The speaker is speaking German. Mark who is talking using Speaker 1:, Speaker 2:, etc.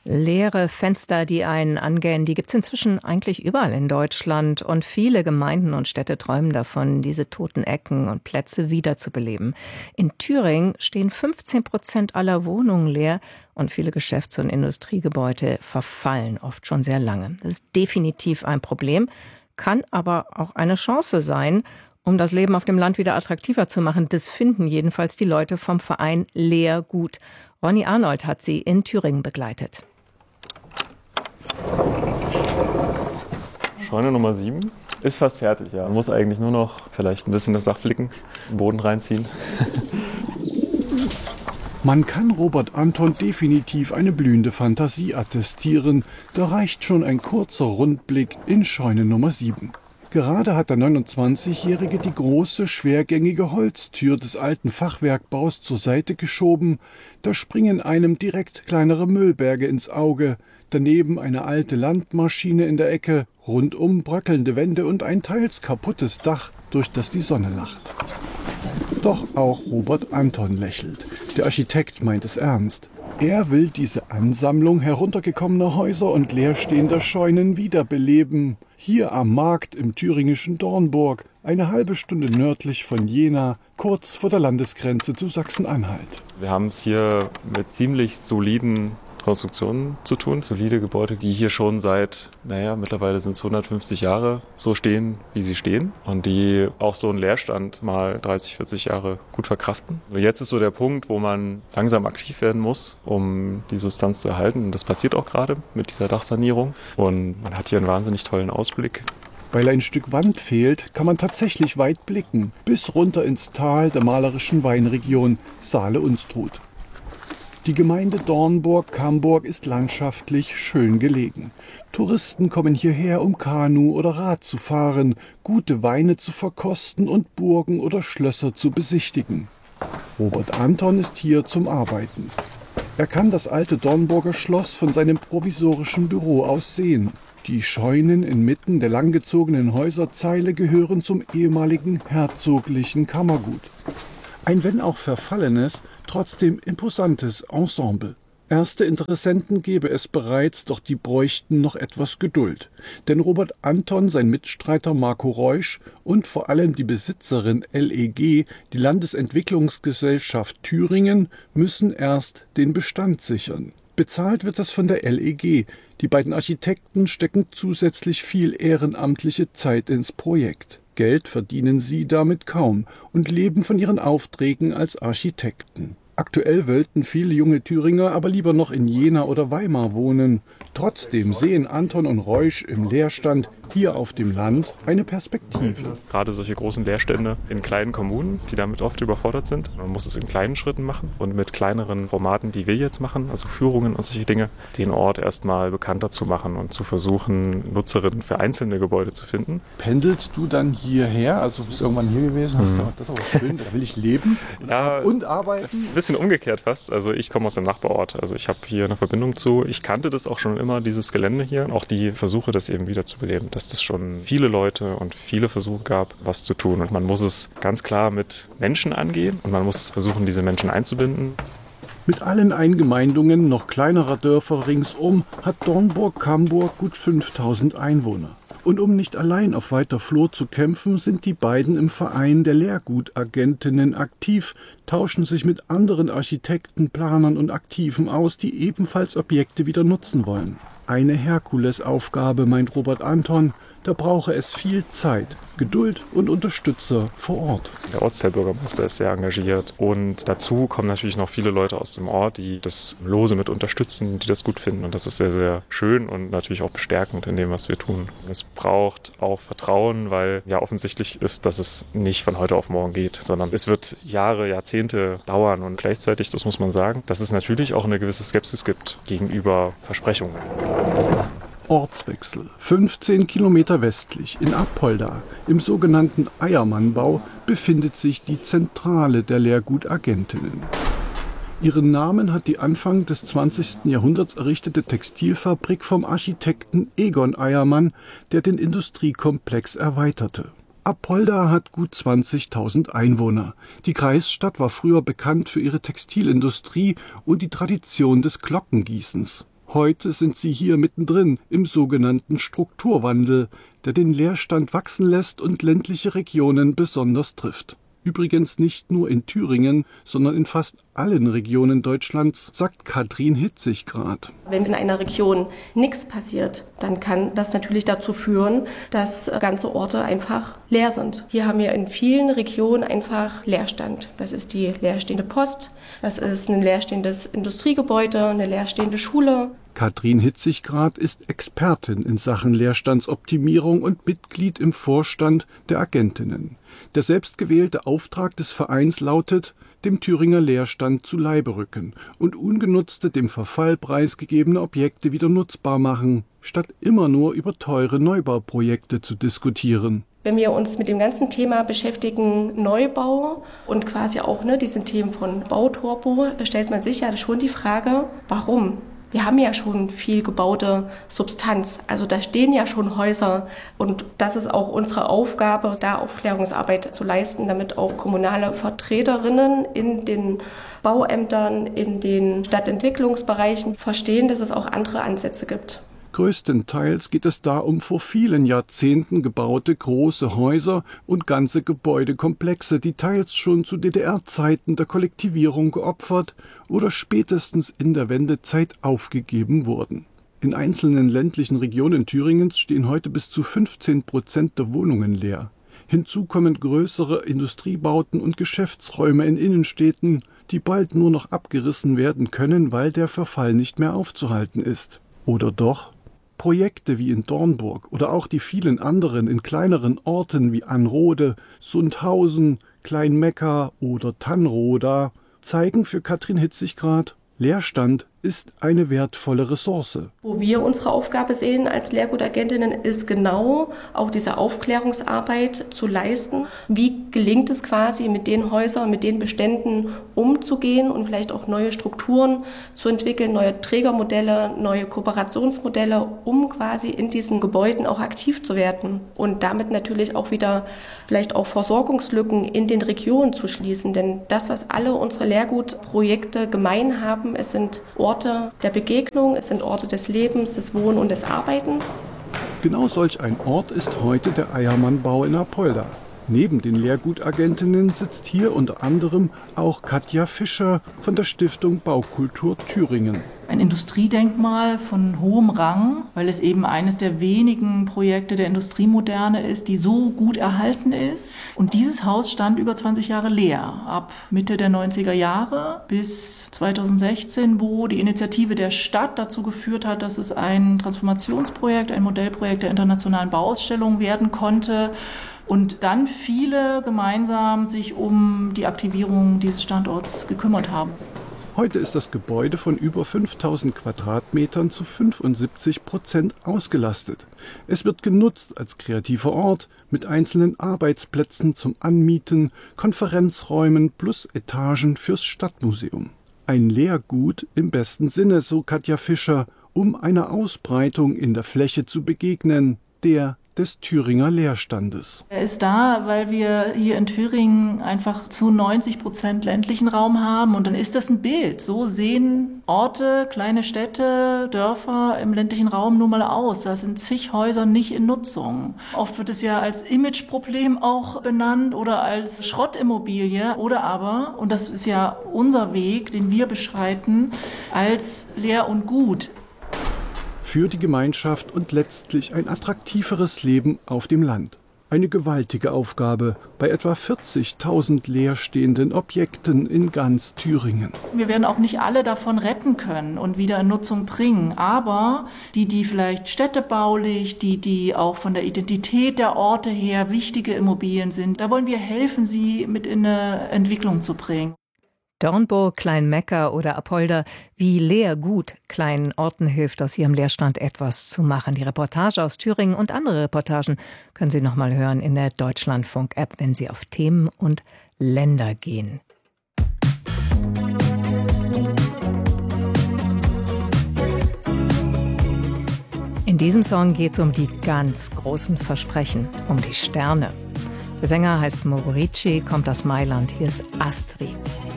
Speaker 1: Leere Fenster, die einen angähnen, die gibt es inzwischen eigentlich überall in Deutschland. Und viele Gemeinden und Städte träumen davon, diese toten Ecken und Plätze wiederzubeleben. In Thüringen stehen 15% aller Wohnungen leer und viele Geschäfts- und Industriegebäude verfallen oft schon sehr lange. Das ist definitiv ein Problem, kann aber auch eine Chance sein, um das Leben auf dem Land wieder attraktiver zu machen. Das finden jedenfalls die Leute vom Verein Leergut. Ronny Arnold hat sie in Thüringen begleitet.
Speaker 2: Scheune Nummer 7 ist fast fertig, ja. Man muss eigentlich nur noch vielleicht ein bisschen das Dach flicken, den Boden reinziehen.
Speaker 3: Man kann Robert Anton definitiv eine blühende Fantasie attestieren. Da reicht schon ein kurzer Rundblick in Scheune Nummer 7. Gerade hat der 29-Jährige die große, schwergängige Holztür des alten Fachwerkbaus zur Seite geschoben. Da springen einem direkt kleinere Müllberge ins Auge. Daneben eine alte Landmaschine in der Ecke, rundum bröckelnde Wände und ein teils kaputtes Dach, durch das die Sonne lacht. Doch auch Robert Anton lächelt. Der Architekt meint es ernst. Er will diese Ansammlung heruntergekommener Häuser und leerstehender Scheunen wiederbeleben. Hier am Markt im thüringischen Dornburg, eine halbe Stunde nördlich von Jena, kurz vor der Landesgrenze zu Sachsen-Anhalt.
Speaker 2: Wir haben es hier mit ziemlich soliden Konstruktionen zu tun, solide Gebäude, die hier schon seit, mittlerweile sind es 150 Jahre so stehen, wie sie stehen und die auch so einen Leerstand mal 30, 40 Jahre gut verkraften. Jetzt ist so der Punkt, wo man langsam aktiv werden muss, um die Substanz zu erhalten. Und das passiert auch gerade mit dieser Dachsanierung und man hat hier einen wahnsinnig tollen Ausblick.
Speaker 3: Weil ein Stück Wand fehlt, kann man tatsächlich weit blicken, bis runter ins Tal der malerischen Weinregion Saale-Unstrut. Die Gemeinde Dornburg-Camburg ist landschaftlich schön gelegen. Touristen kommen hierher, um Kanu oder Rad zu fahren, gute Weine zu verkosten und Burgen oder Schlösser zu besichtigen. Robert Anton ist hier zum Arbeiten. Er kann das alte Dornburger Schloss von seinem provisorischen Büro aus sehen. Die Scheunen inmitten der langgezogenen Häuserzeile gehören zum ehemaligen herzoglichen Kammergut. Ein wenn auch verfallenes, trotzdem imposantes Ensemble. Erste Interessenten gäbe es bereits, doch die bräuchten noch etwas Geduld. Denn Robert Anton, sein Mitstreiter Marco Reusch und vor allem die Besitzerin LEG, die Landesentwicklungsgesellschaft Thüringen, müssen erst den Bestand sichern. Bezahlt wird das von der LEG. Die beiden Architekten stecken zusätzlich viel ehrenamtliche Zeit ins Projekt. Geld verdienen sie damit kaum und leben von ihren Aufträgen als Architekten. Aktuell wollten viele junge Thüringer aber lieber noch in Jena oder Weimar wohnen. Trotzdem sehen Anton und Reusch im Leerstand hier auf dem Land eine Perspektive.
Speaker 2: Gerade solche großen Leerstände in kleinen Kommunen, die damit oft überfordert sind. Man muss es in kleinen Schritten machen und mit kleineren Formaten, die wir jetzt machen, also Führungen und solche Dinge, den Ort erstmal bekannter zu machen und zu versuchen, Nutzerinnen für einzelne Gebäude zu finden.
Speaker 3: Pendelst du dann hierher? Also bist du irgendwann hier gewesen? Hast du, das ist aber schön, da will ich leben und arbeiten?
Speaker 2: Ein bisschen umgekehrt fast. Also ich komme aus dem Nachbarort. Also ich habe hier eine Verbindung zu. Ich kannte das auch schon immer, dieses Gelände hier. Auch die Versuche, das eben wieder zu beleben. Dass es schon viele Leute und viele Versuche gab, was zu tun. Und man muss es ganz klar mit Menschen angehen und man muss versuchen, diese Menschen einzubinden.
Speaker 3: Mit allen Eingemeindungen noch kleinerer Dörfer ringsum hat Dornburg-Camburg gut 5000 Einwohner. Und um nicht allein auf weiter Flur zu kämpfen, sind die beiden im Verein der Leergutagentinnen aktiv, tauschen sich mit anderen Architekten, Planern und Aktiven aus, die ebenfalls Objekte wieder nutzen wollen. Eine Herkulesaufgabe, meint Robert Anton, da brauche es viel Zeit, Geduld und Unterstützer vor Ort.
Speaker 2: Der Ortsteilbürgermeister ist sehr engagiert und dazu kommen natürlich noch viele Leute aus dem Ort, die das lose mit unterstützen, die das gut finden und das ist sehr, sehr schön und natürlich auch bestärkend in dem, was wir tun. Es braucht auch Vertrauen, weil ja offensichtlich ist, dass es nicht von heute auf morgen geht, sondern es wird Jahre, Jahrzehnte dauern und gleichzeitig, das muss man sagen, dass es natürlich auch eine gewisse Skepsis gibt gegenüber Versprechungen.
Speaker 3: Ortswechsel. 15 Kilometer westlich in Apolda, im sogenannten Eiermannbau, befindet sich die Zentrale der Leergutagentinnen. Ihren Namen hat die Anfang des 20. Jahrhunderts errichtete Textilfabrik vom Architekten Egon Eiermann, der den Industriekomplex erweiterte. Apolda hat gut 20.000 Einwohner. Die Kreisstadt war früher bekannt für ihre Textilindustrie und die Tradition des Glockengießens. Heute sind sie hier mittendrin im sogenannten Strukturwandel, der den Leerstand wachsen lässt und ländliche Regionen besonders trifft. Übrigens nicht nur in Thüringen, sondern in fast allen Regionen Deutschlands, sagt Katrin Hitzigrad.
Speaker 4: Wenn in einer Region nichts passiert, dann kann das natürlich dazu führen, dass ganze Orte einfach leer sind. Hier haben wir in vielen Regionen einfach Leerstand. Das ist die leerstehende Post, das ist ein leerstehendes Industriegebäude, eine leerstehende Schule.
Speaker 3: Katrin Hitzigrad ist Expertin in Sachen Leerstandsoptimierung und Mitglied im Vorstand der Agentinnen. Der selbstgewählte Auftrag des Vereins lautet, dem Thüringer Leerstand zu Leibe rücken und ungenutzte, dem Verfall preisgegebene Objekte wieder nutzbar machen, statt immer nur über teure Neubauprojekte zu diskutieren.
Speaker 4: Wenn wir uns mit dem ganzen Thema beschäftigen, Neubau und quasi auch diesen Themen von Bauturbo, da stellt man sich ja schon die Frage, warum? Wir haben ja schon viel gebaute Substanz, also da stehen ja schon Häuser und das ist auch unsere Aufgabe, da Aufklärungsarbeit zu leisten, damit auch kommunale Vertreterinnen in den Bauämtern, in den Stadtentwicklungsbereichen verstehen, dass es auch andere Ansätze gibt.
Speaker 3: Größtenteils geht es da um vor vielen Jahrzehnten gebaute große Häuser und ganze Gebäudekomplexe, die teils schon zu DDR-Zeiten der Kollektivierung geopfert oder spätestens in der Wendezeit aufgegeben wurden. In einzelnen ländlichen Regionen Thüringens stehen heute bis zu 15% der Wohnungen leer. Hinzu kommen größere Industriebauten und Geschäftsräume in Innenstädten, die bald nur noch abgerissen werden können, weil der Verfall nicht mehr aufzuhalten ist. Oder doch? Projekte wie in Dornburg oder auch die vielen anderen in kleineren Orten wie Anrode, Sundhausen, Kleinmekka oder Tannroda zeigen für Katrin Hitzigrad, Leerstand ist eine wertvolle Ressource.
Speaker 4: Wo wir unsere Aufgabe sehen als Leergutagentinnen, ist genau auch diese Aufklärungsarbeit zu leisten. Wie gelingt es quasi, mit den Häusern, mit den Beständen umzugehen und vielleicht auch neue Strukturen zu entwickeln, neue Trägermodelle, neue Kooperationsmodelle, um quasi in diesen Gebäuden auch aktiv zu werden und damit natürlich auch wieder vielleicht auch Versorgungslücken in den Regionen zu schließen. Denn das, was alle unsere Leergutprojekte gemein haben, es sind Orte der Begegnung, es sind Orte des Lebens, des Wohnen und des Arbeitens.
Speaker 3: Genau solch ein Ort ist heute der Eiermann-Bau in Apolda. Neben den Leergutagentinnen sitzt hier unter anderem auch Katja Fischer von der Stiftung Baukultur Thüringen.
Speaker 5: Ein Industriedenkmal von hohem Rang, weil es eben eines der wenigen Projekte der Industriemoderne ist, die so gut erhalten ist. Und dieses Haus stand über 20 Jahre leer, ab Mitte der 90er Jahre bis 2016, wo die Initiative der Stadt dazu geführt hat, dass es ein Transformationsprojekt, ein Modellprojekt der internationalen Bauausstellung werden konnte. Und dann viele gemeinsam sich um die Aktivierung dieses Standorts gekümmert haben.
Speaker 3: Heute ist das Gebäude von über 5000 Quadratmetern zu 75% ausgelastet. Es wird genutzt als kreativer Ort mit einzelnen Arbeitsplätzen zum Anmieten, Konferenzräumen plus Etagen fürs Stadtmuseum. Ein Leergut im besten Sinne, so Katja Fischer, um einer Ausbreitung in der Fläche zu begegnen, der des Thüringer Leerstandes.
Speaker 5: Er ist da, weil wir hier in Thüringen einfach zu 90% ländlichen Raum haben und dann ist das ein Bild. So sehen Orte, kleine Städte, Dörfer im ländlichen Raum nun mal aus. Da sind zig Häuser nicht in Nutzung. Oft wird es ja als Imageproblem auch benannt oder als Schrottimmobilie oder aber, und das ist ja unser Weg, den wir beschreiten, als leer und gut.
Speaker 3: Für die Gemeinschaft und letztlich ein attraktiveres Leben auf dem Land. Eine gewaltige Aufgabe bei etwa 40.000 leerstehenden Objekten in ganz Thüringen.
Speaker 5: Wir werden auch nicht alle davon retten können und wieder in Nutzung bringen, aber die vielleicht städtebaulich, die auch von der Identität der Orte her wichtige Immobilien sind, da wollen wir helfen, sie mit in eine Entwicklung zu bringen.
Speaker 1: Dornburg, Kleinmekka oder Apolda, wie Leergut kleinen Orten hilft, aus ihrem Leerstand etwas zu machen. Die Reportage aus Thüringen und andere Reportagen können Sie noch mal hören in der Deutschlandfunk-App, wenn Sie auf Themen und Länder gehen. In diesem Song geht es um die ganz großen Versprechen, um die Sterne. Der Sänger heißt Mogorici, kommt aus Mailand. Hier ist Astrid.